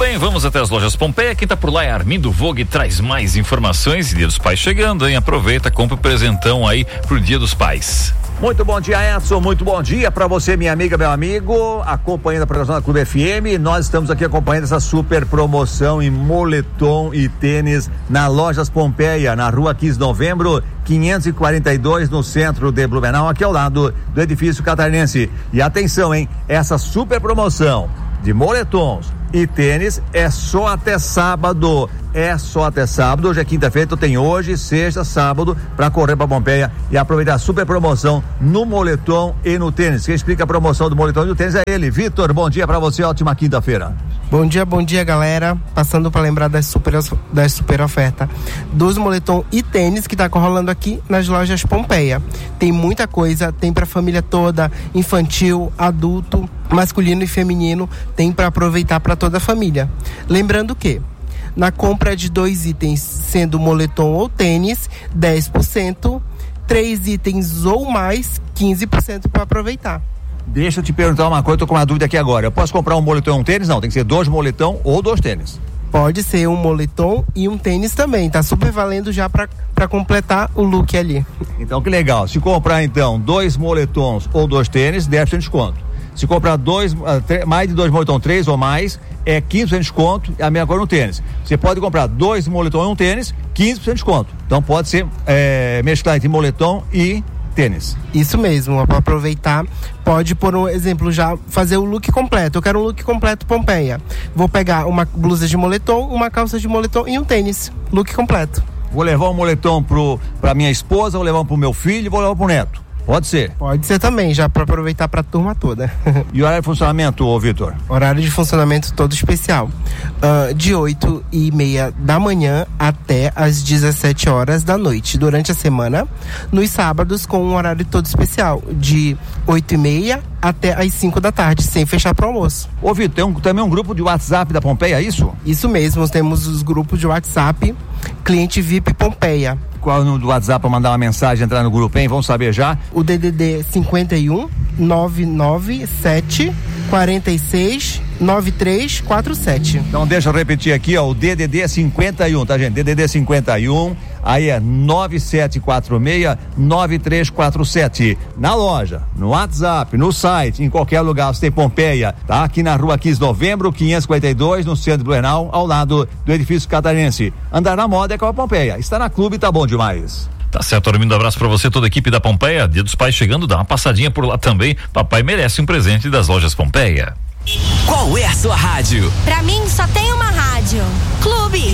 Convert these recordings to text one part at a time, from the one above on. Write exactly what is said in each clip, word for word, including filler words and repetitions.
bem, vamos até as lojas Pompeia. Quem tá por lá é Armindo Vogue, traz mais informações. Dia dos Pais chegando, hein? Aproveita, compra o presentão aí pro Dia dos Pais. Muito bom dia, Edson, muito bom dia para você, minha amiga, meu amigo, acompanhando a programação da Clube F M. Nós estamos aqui acompanhando essa super promoção em moletom e tênis na Lojas Pompeia, na rua quinze de novembro, quinhentos e quarenta e dois, no centro de Blumenau, aqui ao lado do edifício catarinense. E atenção, hein, essa super promoção de moletons e tênis é só até sábado, é só até sábado. Hoje é quinta-feira, então tem hoje, sexta, sábado, para correr para Pompeia e aproveitar a super promoção no moletom e no tênis. Quem explica a promoção do moletom e do tênis é ele, Vitor. Bom dia para você, ótima quinta-feira. Bom dia, bom dia, galera. Passando para lembrar das super, das super oferta dos moletom e tênis que tá rolando aqui nas lojas Pompeia. Tem muita coisa, tem pra família toda, infantil, adulto, masculino e feminino, tem para aproveitar para toda a família. Lembrando que na compra de dois itens, sendo moletom ou tênis, dez por cento, três itens ou mais, quinze por cento para aproveitar. Deixa eu te perguntar uma coisa, eu tô com uma dúvida aqui agora. Eu posso comprar um moletom e um tênis? Não, tem que ser dois moletom ou dois tênis. Pode ser um moletom e um tênis também, tá super valendo já pra, pra completar o look ali. Então que legal, se comprar então dois moletons ou dois tênis, dez por cento de desconto. Se comprar dois, mais de dois moletons, três ou mais, é quinze por cento de desconto, é a mesma coisa no tênis. Você pode comprar dois moletons e um tênis, quinze por cento de desconto. Então pode ser é, mesclar entre moletom e tênis. Isso mesmo, para aproveitar, pode, por um exemplo, já fazer o look completo. Eu quero um look completo Pompeia. Vou pegar uma blusa de moletom, uma calça de moletom e um tênis. Look completo. Vou levar um moletom pro, pra minha esposa, vou levar um pro meu filho, vou levar pro neto. Pode ser? Pode ser também, já para aproveitar para a turma toda. E o horário de funcionamento, ô Vitor? Horário de funcionamento todo especial. Uh, de oito e meia da manhã até as dezessete horas da noite. Durante a semana, nos sábados, com um horário todo especial. De oito e meia até as cinco da tarde, sem fechar para o almoço. Ô Vitor, tem um, também um grupo de WhatsApp da Pompeia, é isso? Isso mesmo, temos os grupos de WhatsApp, Cliente V I P Pompeia. Qual é o número do WhatsApp para mandar uma mensagem, entrar no grupo, hein? Vamos saber já? O D D D cinquenta e um, nove nove sete, quarenta e seis, nove três quatro sete. Então deixa eu repetir aqui, ó, o D D D cinquenta e um, tá, gente? D D D cinquenta e um, aí é nove sete quatro seis, nove três quatro sete. Na loja, no WhatsApp, no site, em qualquer lugar, você tem Pompeia, tá? Aqui na rua quinze de novembro, quinhentos e cinquenta e dois, no centro de Blumenau, ao lado do edifício catarinense. Andar na moda é com a Pompeia. Está na Clube, tá bom demais. Tá certo, Armindo, um abraço pra você, toda a equipe da Pompeia. Dia dos Pais chegando, dá uma passadinha por lá também. Papai merece um presente das lojas Pompeia. Qual é a sua rádio? Pra mim só tem uma rádio. Clube.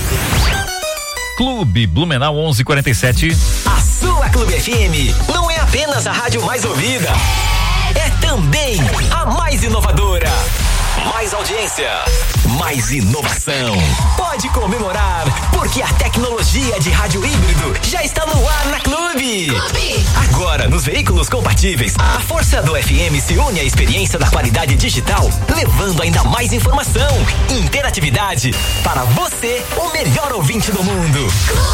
Clube Blumenau onze quarenta e sete. A sua Clube F M não é apenas a rádio mais ouvida, é também a mais inovadora. Mais audiência, mais inovação. Pode comemorar, porque a tecnologia de rádio híbrido já está no ar na Clube. Clube. Agora, nos veículos compatíveis, a força do F M se une à experiência da qualidade digital, levando ainda mais informação e interatividade para você, o melhor ouvinte do mundo. Clube.